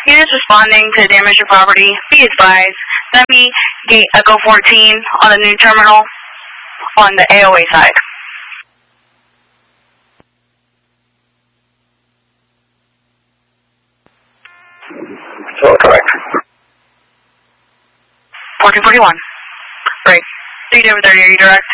Units responding to damage to property, be advised, send me gate Echo 14 on the new terminal on the AOA side. So correct. 1441. Great. So you did with 30, are you direct?